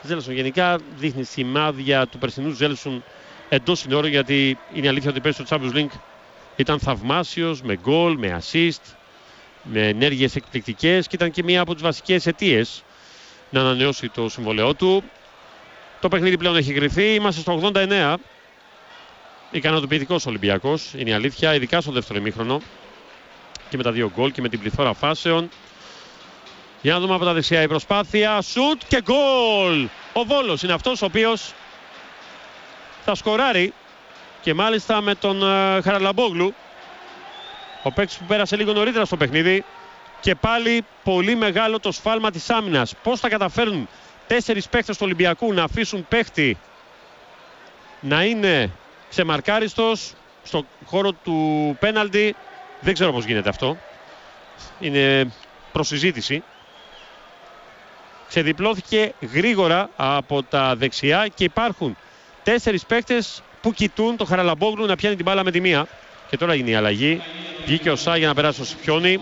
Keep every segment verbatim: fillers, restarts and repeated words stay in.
Ζέλσον γενικά δείχνει σημάδια του περσινού Ζέλσον εντός συνόρων, γιατί είναι αλήθεια ότι πέρσι στο Champions League ήταν θαυμάσιος, με γκολ, με assist, με ενέργειες εκπληκτικές και ήταν και μία από τις βασικές αιτίες να ανανεώσει το συμβολαιό του. Το παιχνίδι πλέον έχει κρυθεί, είμαστε στο ογδόντα εννέα. Ικανοποιητικός Ολυμπιακός, είναι η αλήθεια, ειδικά στο δεύτερο ημίχρονο και με τα δύο γκολ και με την πληθώρα φάσεων. Για να δούμε από τα δεξιά η προσπάθεια, σουτ και γκολ! Ο Βόλος είναι αυτός ο οποίος θα σκοράρει και μάλιστα με τον uh, Χαραλαμπόγλου, ο παίκτης που πέρασε λίγο νωρίτερα στο παιχνίδι, και πάλι πολύ μεγάλο το σφάλμα της άμυνας. Πώς θα καταφέρουν τέσσερις παίκτες του Ολυμπιακού να αφήσουν παίκτη να είναι ξεμαρκάριστος στο χώρο του πέναλτι, δεν ξέρω πώς γίνεται αυτό. Είναι προσυζήτηση. Ξεδιπλώθηκε γρήγορα από τα δεξιά και υπάρχουν τέσσερις παίκτες που κοιτούν το Χαραλαμπόγλου να πιάνει την μπάλα με τη μία. Και τώρα είναι η αλλαγή. Βγήκε ο Σά για να περάσει στο Σιπιόνι.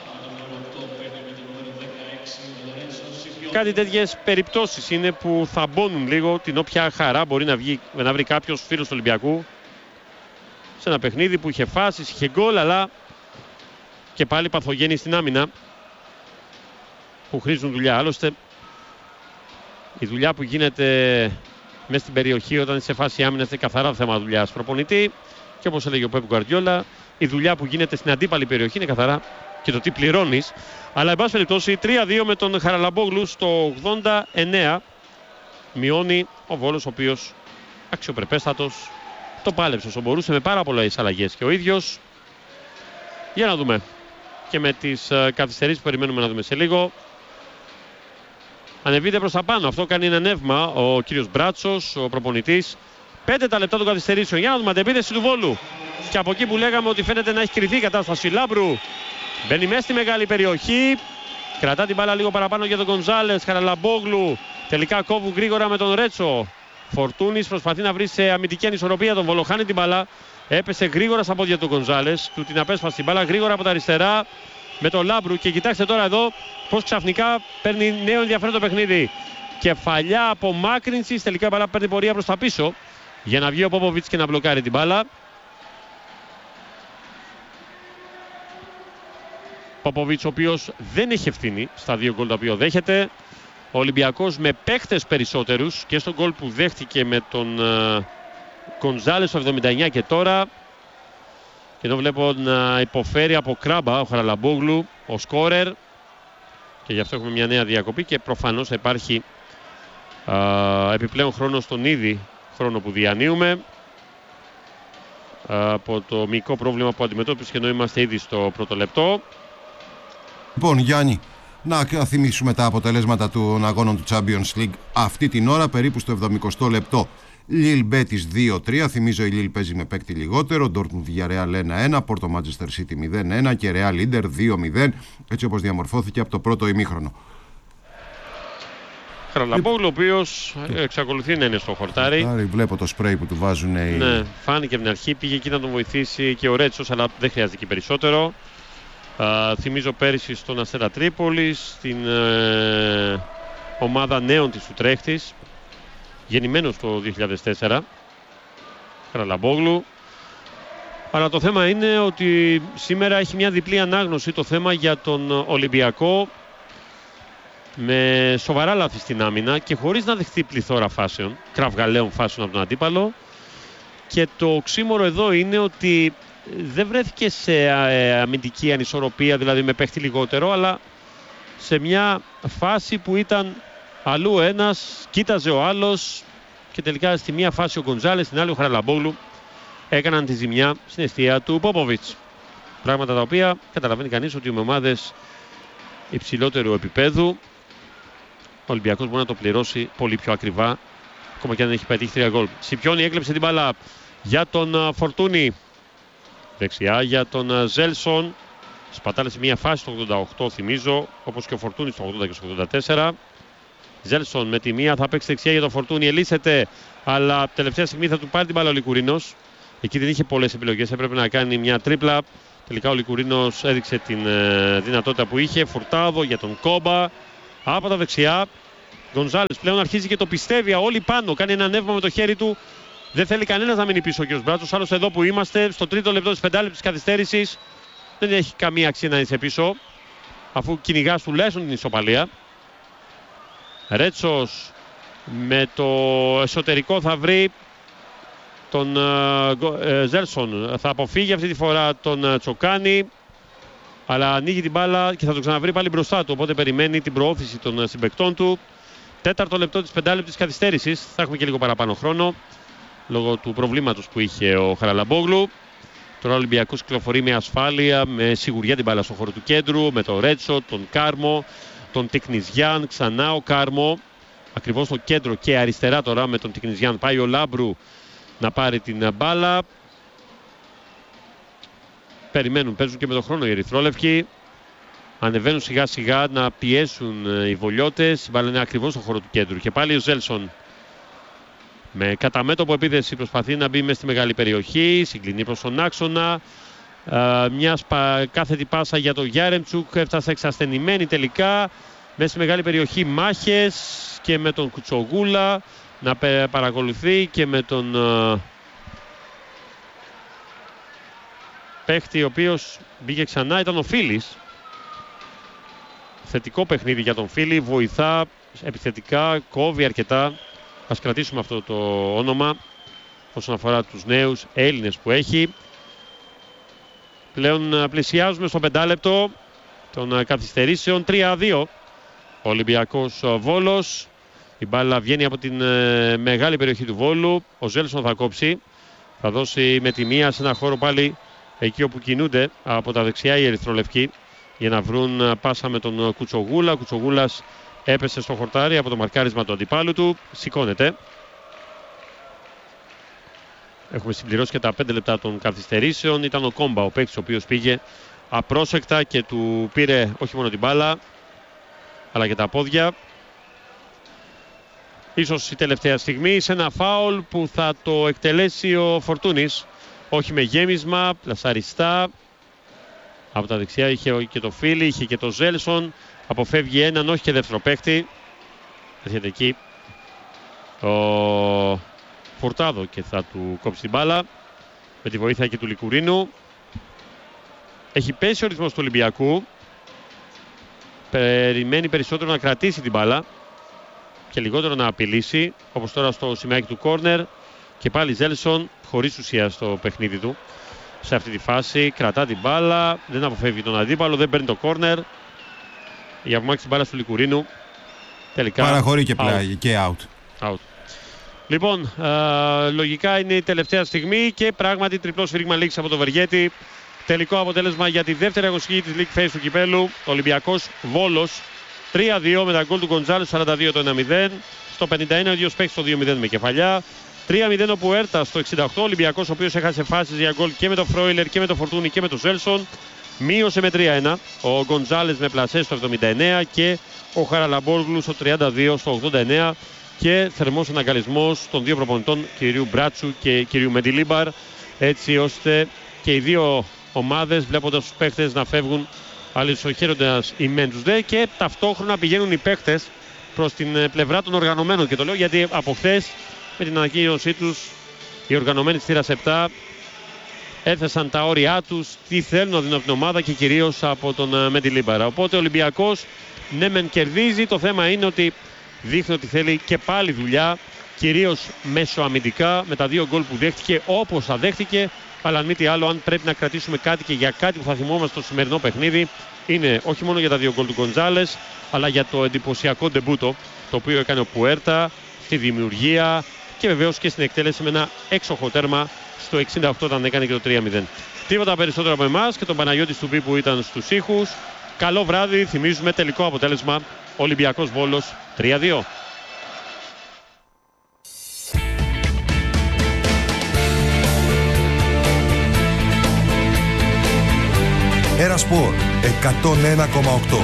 Κάτι τέτοιες περιπτώσεις είναι που θα μπώνουν λίγο την όποια χαρά μπορεί να, βγει, να βρει κάποιος φίλος του Ολυμπιακού σε ένα παιχνίδι που είχε φάσεις, είχε γκολ, αλλά και πάλι παθογένει στην άμυνα που χρήζουν δουλειά. Άλλωστε η δουλειά που γίνεται μέσα στην περιοχή όταν είσαι σε φάση άμυνας είναι καθαρά θέμα δουλειάς προπονητή, και όπως έλεγε ο Πεπ Γκουαρντιόλα, η δουλειά που γίνεται στην αντίπαλη περιοχή είναι καθαρά και το τι πληρώνεις. Αλλά εν πάση περιπτώσει τρία δύο με τον Χαραλαμπόγλου στο ογδόντα εννέα. Μειώνει ο Βόλος, ο οποίος αξιοπρεπέστατος το πάλεψε όσο μπορούσε με πάρα πολλές αλλαγές και ο ίδιος. Για να δούμε και με τις uh, καθυστερήσεις που περιμένουμε να δούμε σε λίγο. Ανεβείται προς τα πάνω, αυτό κάνει ένα νεύμα ο κύριος Μπράτσος, ο προπονητής. Πέντε τα λεπτά των καθυστερήσεων. Για να δούμε αντεπίθεση του Βόλου. Και από εκεί που λέγαμε ότι φαίνεται να έχει κρυθεί η κατάσταση, Λάμπρου μπαίνει μέσα στη μεγάλη περιοχή. Κρατά την μπάλα λίγο παραπάνω για τον Γκονζάλες. Χαραλαμπόγλου τελικά κόβουν γρήγορα με τον Ρέτσο. Φορτούνης προσπαθεί να βρει σε αμυντική ανισορροπία τον Βόλο. Χάνει την μπάλα. Έπεσε γρήγορα στα πόδια του Γκονζάλες. Του την απέσπασε την μπάλα γρήγορα από τα αριστερά με τον Λάμπρου. Και κοιτάξτε τώρα εδώ πως ξαφνικά παίρνει νέο ενδιαφέρον το παιχνίδι. Κεφαλιά απομάκρυνσης. Τελικά η μπάλα παίρνει πορεία προς τα πίσω για να βγει ο Πόποβιτς και να μπλοκάρει την μπάλα. Πόποβιτς, ο οποίος δεν έχει ευθύνη στα δύο γκολ τα οποία δέχεται. Ο Ολυμπιακός με παίχτες περισσότερους και στον γκολ που δέχτηκε με τον Γκονζάλες στο εβδομήντα εννέα και τώρα. Και εδώ βλέπω να υποφέρει από κράμπα ο Χαραλαμπόγλου, ο σκόρερ. Και γι' αυτό έχουμε μια νέα διακοπή και προφανώς θα υπάρχει α, επιπλέον χρόνο στον ήδη χρόνο που διανύουμε από το μυϊκό πρόβλημα που αντιμετώπισε, ενώ είμαστε ήδη στο πρώτο λεπτό. Λοιπόν, Γιάννη, να θυμίσουμε τα αποτελέσματα των αγώνων του Champions League αυτή την ώρα, περίπου στο εβδομηκοστό λεπτό. Λιλ Μπέτις δύο τρία, θυμίζω η Λιλ παίζει με παίκτη λιγότερο. Ντόρτμουντ Villarreal ένα ένα, Πόρτο Manchester City μηδέν ένα και Real Inter δύο μηδέν, έτσι όπως διαμορφώθηκε από το πρώτο ημίχρονο. Χαραλαμπόγλου, ο οποίος εξακολουθεί να είναι στο χορτάρι. χορτάρι. Βλέπω το σπρέι που του βάζουν. Οι... Ναι, φάνηκε από την αρχή, πήγε εκεί να τον βοηθήσει και ο Ρέτσος, αλλά δεν χρειάζεται και περισσότερο. Α, θυμίζω πέρυσι στον Αστέρα Τρίπολης, στην ε, ομάδα νέων της Ουτρέχτης, γεννημένος το δύο χιλιάδες τέσσερα. Χαραλαμπόγλου. Αλλά το θέμα είναι ότι σήμερα έχει μια διπλή ανάγνωση το θέμα για τον Ολυμπιακό, με σοβαρά λάθη στην άμυνα και χωρίς να δεχτεί πληθώρα φάσεων, κραυγαλαίων φάσεων από τον αντίπαλο. Και το οξύμορο εδώ είναι ότι δεν βρέθηκε σε αμυντική ανισορροπία, δηλαδή με παίχτη λιγότερο, αλλά σε μια φάση που ήταν αλλού ένας, κοίταζε ο άλλος και τελικά στη μία φάση ο Γκονζάλες, στην άλλη ο Χαραλαμπόγλου έκαναν τη ζημιά στην εστία του Πόποβιτς. Πράγματα τα οποία καταλαβαίνει κανείς ότι με ομάδες υψηλότερου επίπεδου ο Ολυμπιακός μπορεί να το πληρώσει πολύ πιο ακριβά, ακόμα και αν έχει πετύχει τρία γκολ. Σιπιόνι έκλεψε την μπάλα για τον Φορτούνη. Δεξιά για τον Ζέλσον. Σπατάλε σε μια φάση στο ογδόντα οκτώ, θυμίζω, όπως και ο Φορτούνη στο ογδόντα και στο ογδόντα τέσσερα. Ζέλσον με τη μία θα παίξει δεξιά για τον Φορτούνη. Ελίσσεται, αλλά τελευταία στιγμή θα του πάρει την μπάλα ο Λικουρίνος. Εκεί δεν είχε πολλές επιλογές, έπρεπε να κάνει μια τρίπλα. Τελικά ο Λικουρίνος έδειξε την ε, δυνατότητα που είχε. Φουρτάδο για τον Κόμπα από τα δεξιά. Γκονζάλες πλέον αρχίζει και το πιστεύει, όλοι πάνω, κάνει ένα ανέβημα με το χέρι του. Δεν θέλει κανένας να μείνει πίσω ο κ. Μπράτσος. Άλλωστε εδώ που είμαστε, στο τρίτο λεπτό της πεντάλεπτης καθυστέρησης, δεν έχει καμία αξία να είσαι πίσω, αφού κυνηγάς τουλάχιστον την ισοπαλία. Ρέτσος με το εσωτερικό θα βρει τον ε, Ζέλσον. Θα αποφύγει αυτή τη φορά τον ε, Τσοκάνη, αλλά ανοίγει την μπάλα και θα το ξαναβρει πάλι μπροστά του. Οπότε περιμένει την προώθηση των ε, συμπαικτών του. Τέταρτο λεπτό της πεντάλεπτης καθυστέρησης. Θα έχουμε και λίγο παραπάνω χρόνο λόγω του προβλήματος που είχε ο Χαραλαμπόγλου. Τώρα ο Ολυμπιακός κυκλοφορεί με ασφάλεια, με σιγουριά την μπάλα στον χώρο του κέντρου, με τον Ρέτσο, τον Κάρμο, τον Τικνιζιάν, ξανά ο Κάρμο. Ακριβώς στο κέντρο και αριστερά τώρα με τον Τικνιζιάν. Πάει ο Λάμπρου να πάρει την μπάλα. Περιμένουν, παίζουν και με τον χρόνο οι ερυθρόλευκοι. Ανεβαίνουν σιγά σιγά να πιέσουν οι βολιώτες. Η μπάλα είναι ακριβώς στο χώρο του κέντρου. Και πάλι ο Ζέλσον με κατά μέτωπο επίθεση προσπαθεί να μπει μέσα στη μεγάλη περιοχή. Συγκλινεί προς τον άξονα. Uh, μια σπα... κάθετη πάσα για τον Γιάρεμτσουκ. Έφτασε εξασθενημένη τελικά. Μέσα στη μεγάλη περιοχή μάχες και με τον Κουτσογούλα να παρακολουθεί και με τον uh, παίχτη ο οποίος μπήκε ξανά, ήταν ο Φίλης. Θετικό παιχνίδι για τον Φίλη, βοηθά επιθετικά, κόβει αρκετά. Ας κρατήσουμε αυτό το όνομα όσον αφορά τους νέους Έλληνες που έχει. Πλέον πλησιάζουμε στο πεντάλεπτο των καθυστερήσεων. τρία δύο Ολυμπιακός Βόλος. Η μπάλα βγαίνει από την ε, μεγάλη περιοχή του Βόλου. Ο Ζέλσον θα κόψει. Θα δώσει με τη μία σε ένα χώρο πάλι εκεί όπου κινούνται από τα δεξιά οι ερυθρολευκοί για να βρουν πάσα με τον Κουτσογούλα. Ο Κουτσογούλας έπεσε στο χορτάρι από το μαρκάρισμα του αντιπάλου του. Σηκώνεται. Έχουμε συμπληρώσει και τα πέντε λεπτά των καθυστερήσεων. Ήταν ο Κόμπα ο παίκτης ο οποίος πήγε απρόσεκτα και του πήρε όχι μόνο την μπάλα αλλά και τα πόδια. Ίσως η τελευταία στιγμή σε ένα φάουλ που θα το εκτελέσει ο Φορτούνης. Όχι με γέμισμα, πλασαριστά. Από τα δεξιά είχε και το Φίλι, είχε και το Ζέλσον. Αποφεύγει έναν, όχι και δεύτερο παίκτη. Έρχεται εκεί ο Φορτάδο και θα του κόψει την μπάλα με τη βοήθεια και του Λικουρίνου. Έχει πέσει ο ρυθμός του Ολυμπιακού. Περιμένει περισσότερο να κρατήσει την μπάλα και λιγότερο να απειλήσει, όπως τώρα στο σημαίακι του κόρνερ. Και πάλι Ζέλσον χωρίς ουσία στο παιχνίδι του σε αυτή τη φάση. Κρατά την μπάλα, δεν αποφεύγει τον αντίπαλο, δεν παίρνει το κόρνερ. Η απομάκρυνση της μπάλας του Λικουρίνου τελικά παραχωρεί και πλάγι και out. out. Λοιπόν, α, λογικά είναι η τελευταία στιγμή και πράγματι τριπλό σφύριγμα λήξη από το Βεργέτη. Τελικό αποτέλεσμα για τη δεύτερη αγωνιστική της League Phase του κυπέλου. Ολυμπιακός Βόλος τρία δύο με τα γκολ του Γκοντζάλες σαράντα δύο το ένα μηδέν. Στο πενήντα ένα ο ίδιος παίκτης το δύο μηδέν με κεφαλιά. τρία μηδέν ο Πουέρτα στο εξήντα οκτώ. Ολυμπιακός ο οποίος έχασε φάσεις για γκολ και με το Φρόιλερ και με το Φορτούνι και με το Ζέλσον. Μείωσε με τρία ένα. Ο Γκοντζάλες με πλασέ στο εβδομήντα εννέα και ο Χαραλαμπόγλου στο τριάντα δύο στο ογδόντα εννέα. Και θερμός αναγκαλισμός των δύο προπονητών, κυρίου Μπράτσου και κυρίου Μεντιλίμπαρ, έτσι ώστε και οι δύο ομάδες, βλέποντας τους παίχτες να φεύγουν αλυσοχέροντας οι μεν τους δε, και ταυτόχρονα πηγαίνουν οι παίχτες προς την πλευρά των οργανωμένων. Και το λέω γιατί από χθες με την ανακοίνωσή τους οι οργανωμένοι της θύρας επτά έθεσαν τα όρια τους, τι θέλουν να δίνουν από την ομάδα και κυρίως από τον Μεντιλίμπαρ. Οπότε ο Ολυμπιακός ναι μεν κερδίζει, το θέμα είναι ότι δείχνει ότι θέλει και πάλι δουλειά, κυρίως μέσω αμυντικά, με τα δύο γκολ που δέχτηκε όπως θα δέχτηκε. Αλλά αν μη τι άλλο, αν πρέπει να κρατήσουμε κάτι και για κάτι που θα θυμόμαστε στο σημερινό παιχνίδι, είναι όχι μόνο για τα δύο γκολ του Γκοντζάλες, αλλά για το εντυπωσιακό ντεμπούτο το οποίο έκανε ο Πουέρτα στη δημιουργία και βεβαίως και στην εκτέλεση με ένα έξοχο τέρμα στο εξήντα οκτώ όταν έκανε και το τρία μηδέν. Τίποτα περισσότερο από εμάς και τον Παναγιώτη Στουμπή που ήταν στους ήχους. Καλό βράδυ, θυμίζουμε τελικό αποτέλεσμα Ολυμπιακός Βόλος τρία δύο. Ένα Σπορ εκατόν ένα κόμμα οκτώ.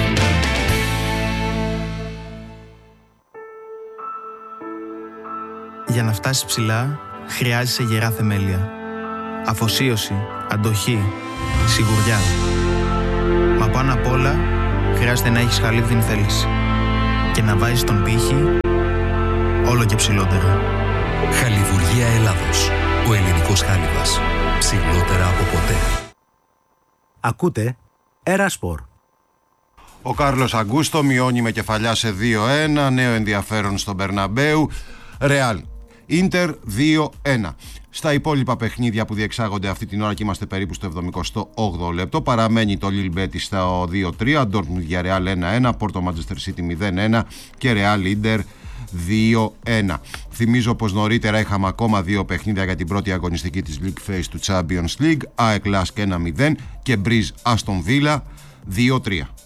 Για να φτάσεις ψηλά, χρειάζεσαι γερά θεμέλια. Αφοσίωση, αντοχή, σιγουριά. Μα πάνω απ' όλα, χρειάζεται να έχεις χαλίβδιν θέληση. και να βάζεις τον πύχη όλο και ψηλότερα. Χαλιβουργία Ελλάδος. Ο ελληνικός χάλιβας. Ψηλότερα από ποτέ. Ακούτε Ερασπορ. Ο Κάρλος Αγκούστο μειώνει με κεφαλιά σε δύο ένα. Νέο ενδιαφέρον στον Μπερναμπέου. Ρεάλ Ίντερ δύο ένα. Στα υπόλοιπα παιχνίδια που διεξάγονται αυτή την ώρα και είμαστε περίπου στο εβδομηκοστό όγδοο λεπτό, παραμένει το Lille Betis στα δύο τρία, Dortmund για Real ένα ένα, Porto Manchester City μηδέν ένα και Real Inter δύο ένα. Θυμίζω πως νωρίτερα είχαμε ακόμα δύο παιχνίδια για την πρώτη αγωνιστική της League Phase του Champions League, ΑΕΚ Lask ένα μηδέν και Breeze Aston Villa δύο τρία.